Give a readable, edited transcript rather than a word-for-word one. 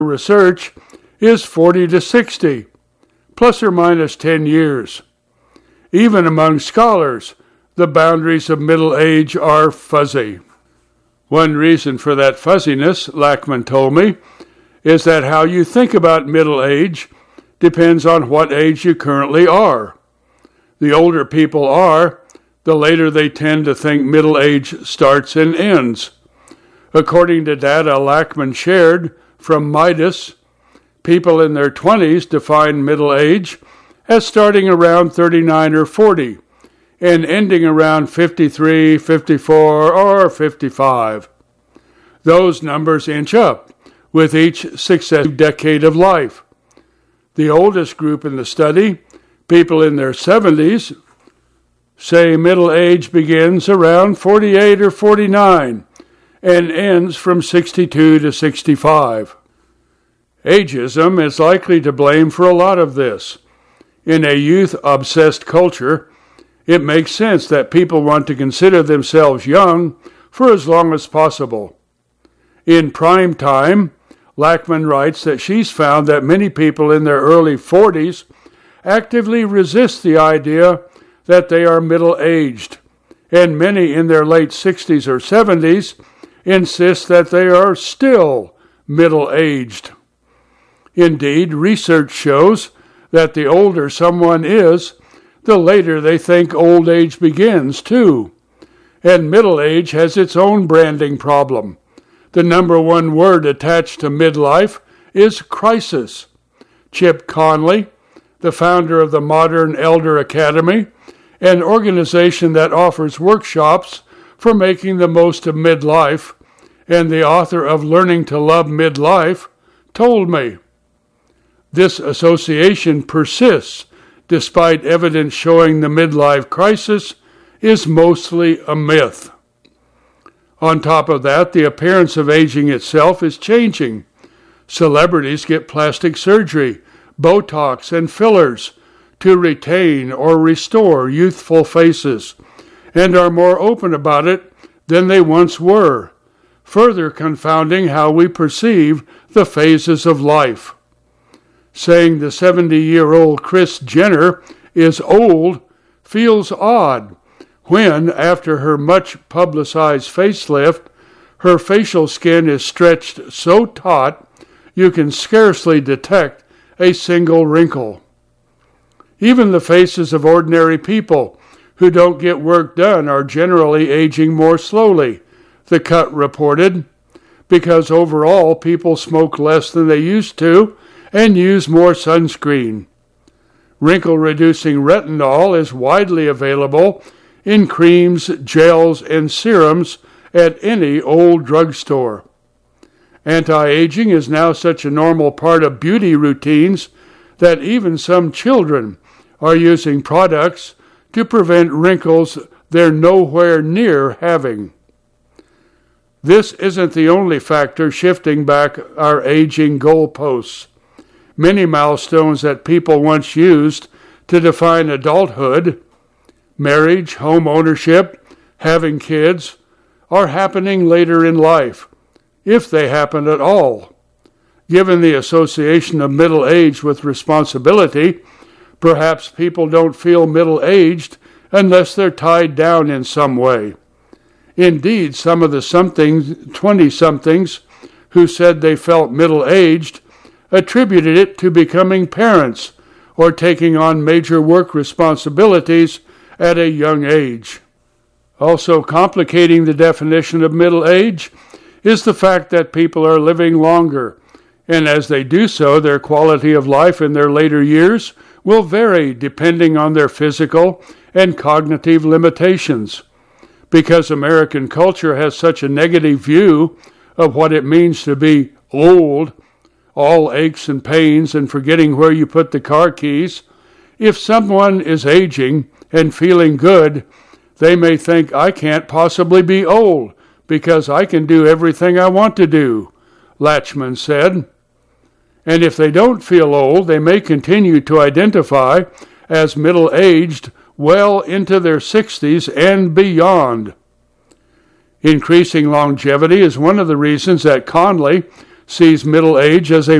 research is 40 to 60, plus or minus 10 years. Even among scholars, the boundaries of middle age are fuzzy. One reason for that fuzziness, Lachman told me, is that how you think about middle age depends on what age you currently are. The older people are, the later they tend to think middle age starts and ends. According to data Lachman shared from Midas, people in their 20s define middle age as starting around 39 or 40 and ending around 53, 54, or 55. Those numbers inch up with each successive decade of life. The oldest group in the study, people in their 70s, say middle age begins around 48 or 49 and ends from 62 to 65. Ageism is likely to blame for a lot of this. In a youth-obsessed culture, it makes sense that people want to consider themselves young for as long as possible. In prime time, Lachman writes that she's found that many people in their early 40s actively resist the idea that they are middle-aged, and many in their late 60s or 70s insist that they are still middle-aged. Indeed, research shows that the older someone is, the later they think old age begins, too. And middle age has its own branding problem. The number one word attached to midlife is crisis. Chip Conley, the founder of the Modern Elder Academy, an organization that offers workshops for making the most of midlife, and the author of Learning to Love Midlife, told me, this association persists despite evidence showing the midlife crisis is mostly a myth. On top of that, the appearance of aging itself is changing. Celebrities get plastic surgery, Botox, and fillers to retain or restore youthful faces, and are more open about it than they once were, further confounding how we perceive the phases of life. Saying the 70-year-old Kris Jenner is old feels odd when, after her much-publicized facelift, her facial skin is stretched so taut you can scarcely detect a single wrinkle. Even the faces of ordinary people who don't get work done are generally aging more slowly, the cut reported, because overall people smoke less than they used to and use more sunscreen. Wrinkle-reducing retinol is widely available in creams, gels, and serums at any old drugstore. Anti-aging is now such a normal part of beauty routines that even some children are using products to prevent wrinkles they're nowhere near having. This isn't the only factor shifting back our aging goalposts. Many milestones that people once used to define adulthood, marriage, home ownership, having kids, are happening later in life, if they happen at all. Given the association of middle age with responsibility, perhaps people don't feel middle-aged unless they're tied down in some way. Indeed, some of the 20-somethings who said they felt middle-aged attributed it to becoming parents or taking on major work responsibilities at a young age. Also complicating the definition of middle age is the fact that people are living longer, and as they do so, their quality of life in their later years will vary depending on their physical and cognitive limitations. Because American culture has such a negative view of what it means to be old, all aches and pains and forgetting where you put the car keys, if someone is aging and feeling good, they may think, I can't possibly be old because I can do everything I want to do, Lachman said. And if they don't feel old, they may continue to identify as middle-aged well into their 60s and beyond. Increasing longevity is one of the reasons that Conley sees middle age as a